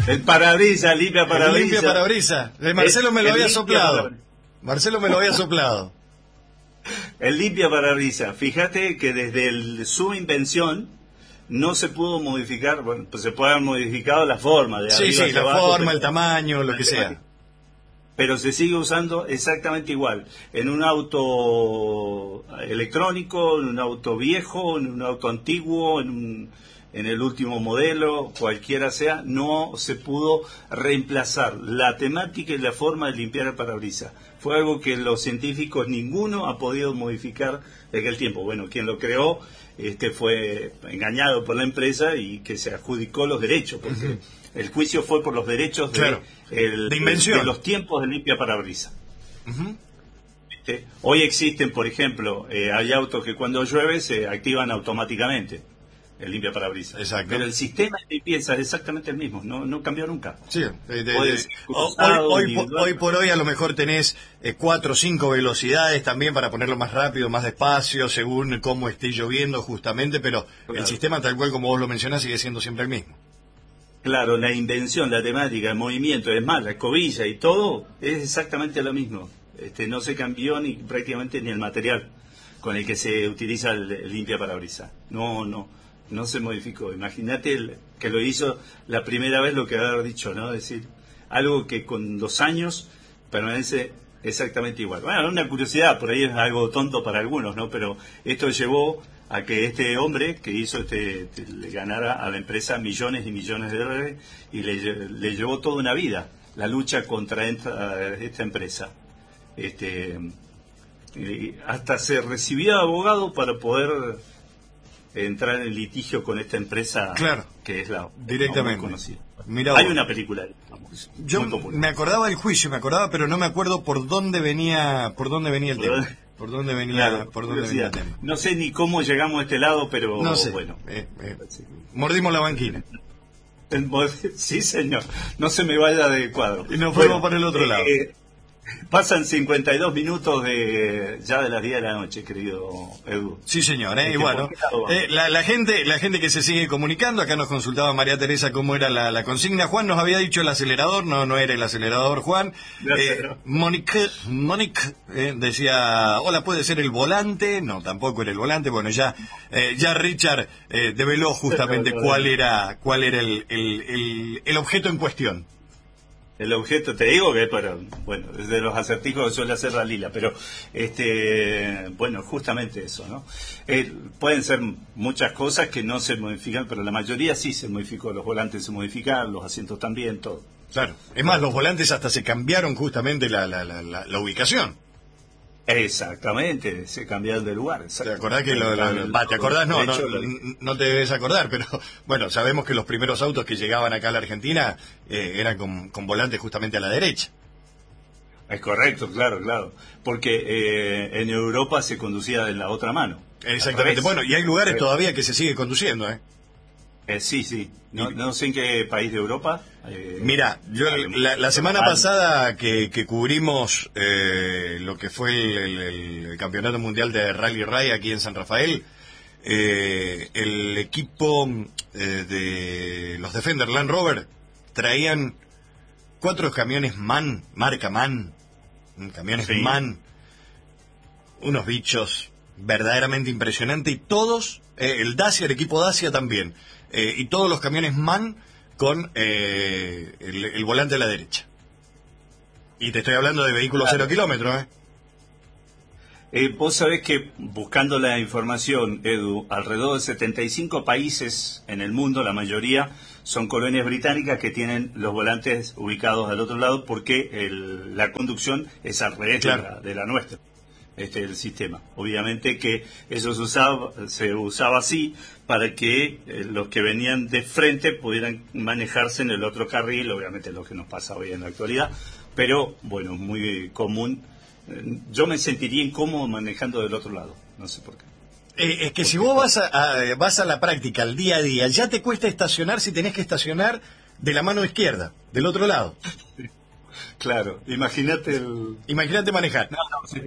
El parabrisas, limpia parabrisas. Limpia parabrisas. Marcelo me lo había soplado. Marcelo me lo había soplado. El limpia parabrisas. Fíjate que desde su invención no se pudo modificar, bueno, pues se puede haber modificado la forma de Sí, arriba la abajo, forma, el tamaño, lo que sea. Pero se sigue usando exactamente igual. En un auto electrónico, en un auto viejo, en un auto antiguo, en el último modelo, cualquiera sea, no se pudo reemplazar la temática y la forma de limpiar el parabrisas. Fue algo que los científicos ninguno ha podido modificar de aquel tiempo. Bueno, quien lo creó fue engañado por la empresa y que se adjudicó los derechos, porque el juicio fue por los derechos de invención, de los tiempos de limpia parabrisas. Hoy existen, por ejemplo, hay autos que cuando llueve se activan automáticamente el limpia parabrisas. Exacto. Pero el sistema de limpieza es exactamente el mismo, no cambió nunca. Sí, Hoy por hoy a lo mejor tenés 4 o 5 velocidades también para ponerlo más rápido, más despacio, según cómo esté lloviendo justamente, pero el sistema tal cual como vos lo mencionás sigue siendo siempre el mismo. Claro, la invención, la temática, el movimiento, es más, la escobilla y todo es exactamente lo mismo. No se cambió prácticamente ni el material con el que se utiliza el limpia parabrisas. No se modificó. Imagínate que lo hizo la primera vez, lo que haber dicho, ¿no? Es decir, algo que con los años permanece exactamente igual. Bueno, una curiosidad, por ahí es algo tonto para algunos, ¿no? Pero esto llevó a que este hombre que hizo le ganara a la empresa millones y millones de dólares y le llevó toda una vida la lucha contra esta empresa. Hasta se recibió de abogado para poder entrar en litigio con esta empresa, que es la directamente muy conocida. Mirá hay vos. una película yo me acordaba del juicio, pero no me acuerdo por dónde venía el tema. ¿Por dónde venía el tema? No sé ni cómo llegamos a este lado, pero no sé. Bueno. Mordimos la banquina. Sí, señor. No se me vaya de cuadro. Y nos fuimos por el otro lado. Pasan 52 minutos ya de las 10 de la noche, querido Edu. Sí, señor, y bueno, la gente que se sigue comunicando, acá nos consultaba María Teresa cómo era la consigna. Juan nos había dicho el acelerador, no era el acelerador, Juan. Monique decía, hola, ¿puede ser el volante? No, tampoco era el volante. Bueno, ya Richard develó justamente cuál era el objeto en cuestión. El objeto, te digo que es de los acertijos que suele hacer la Lila, pero bueno, justamente eso, ¿no? Pueden ser muchas cosas que no se modifican, pero la mayoría sí se modificó. Los volantes se modificaron, los asientos también, todo. Claro, es más, los volantes hasta se cambiaron justamente la ubicación. Exactamente, se cambiaron de lugar. ¿Te acordás que te acordás? No te debes acordar, pero bueno, sabemos que los primeros autos que llegaban acá a la Argentina eran con volantes justamente a la derecha. Es correcto, claro, porque en Europa se conducía de la otra mano. Exactamente, bueno, y hay lugares todavía que se sigue conduciendo, Sí. No sé en qué país de Europa. Mira, yo la semana pasada que cubrimos lo que fue el Campeonato Mundial de Rally Ray aquí en San Rafael, el equipo de los Defender Land Rover traían 4 camiones MAN, marca MAN, camiones MAN, unos bichos verdaderamente impresionantes, y todos, el Dacia, el equipo Dacia también, y todos los camiones MAN con el volante a la derecha. Y te estoy hablando de vehículos 0 kilómetros, Vos sabés que, buscando la información, Edu, alrededor de 75 países en el mundo, la mayoría son colonias británicas que tienen los volantes ubicados al otro lado, porque la conducción es al revés de la nuestra. El sistema. Obviamente que eso se usaba así para que los que venían de frente pudieran manejarse en el otro carril, obviamente lo que nos pasa hoy en la actualidad, pero bueno, muy común. Yo me sentiría incómodo manejando del otro lado, no sé por qué. Es que si vos vas a la práctica, al día a día, ya te cuesta estacionar si tenés que estacionar de la mano izquierda, del otro lado. Claro, imagínate manejar. Sí.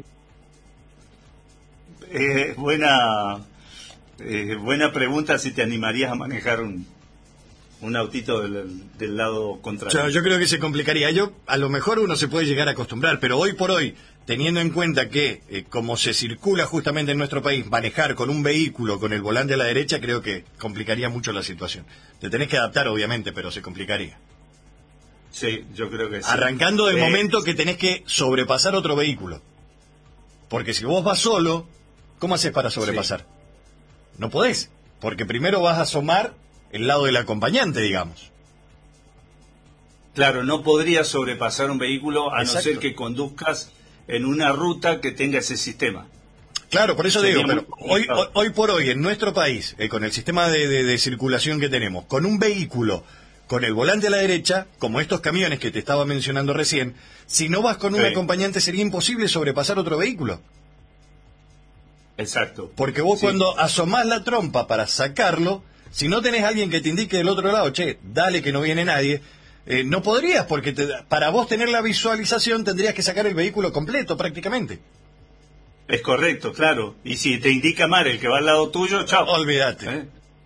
Buena pregunta, si te animarías a manejar un autito del lado contrario. Yo creo que se complicaría. A lo mejor uno se puede llegar a acostumbrar, pero hoy por hoy, teniendo en cuenta que, como se circula justamente en nuestro país, manejar con un vehículo con el volante a la derecha, creo que complicaría mucho la situación. Te tenés que adaptar, obviamente, pero se complicaría. Sí, yo creo que sí. Arrancando del momento que tenés que sobrepasar otro vehículo. Porque si vos vas solo, ¿cómo haces para sobrepasar? Sí. No podés, porque primero vas a asomar el lado del acompañante, digamos. Claro, no podrías sobrepasar un vehículo a no ser que conduzcas en una ruta que tenga ese sistema. Claro, por eso digo, pero hoy por hoy en nuestro país, con el sistema de circulación que tenemos, con un vehículo con el volante a la derecha, como estos camiones que te estaba mencionando recién, si no vas con un acompañante sería imposible sobrepasar otro vehículo. Exacto. Porque vos cuando asomás la trompa para sacarlo, si no tenés a alguien que te indique del otro lado, che, dale que no viene nadie, no podrías, porque para vos tener la visualización tendrías que sacar el vehículo completo prácticamente. Es correcto, claro. Y si te indica mal el que va al lado tuyo, chao. Olvídate.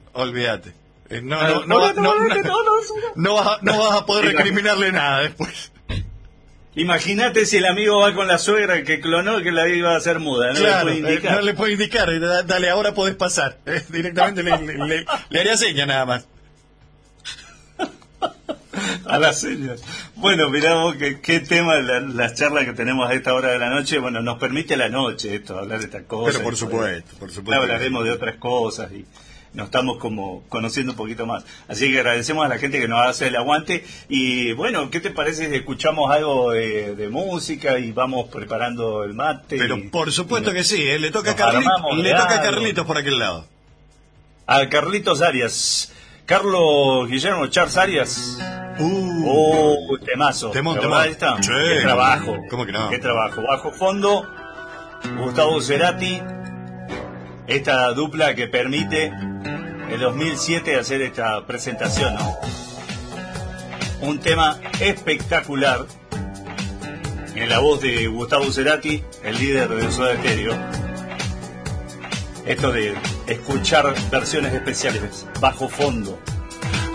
No vas a poder recriminarle nada después. Imagínate si el amigo va con la suegra que clonó que la iba a hacer muda. Claro, no le puede indicar. Dale, ahora podés pasar. Directamente le haría seña nada más. A las señas. Bueno, mirá vos qué tema las charlas que tenemos a esta hora de la noche. Bueno, nos permite la noche esto, hablar de estas cosas. Pero por supuesto. Hablaremos de otras cosas y nos estamos como conociendo un poquito más. Así que agradecemos a la gente que nos hace el aguante. Y bueno, ¿qué te parece si escuchamos algo de música y vamos preparando el mate? Pero por supuesto que sí, le toca a Carlitos por aquel lado. A Carlitos Arias. Carlos Guillermo Charles Arias. Temazo. Temón. Sí. Qué trabajo. ¿Cómo que no? Qué trabajo. Bajo fondo, Gustavo Cerati. Esta dupla que permite en 2007 hacer esta presentación, ¿no? Un tema espectacular en la voz de Gustavo Cerati, el líder de Soda Stereo. Esto de escuchar versiones especiales, bajo fondo.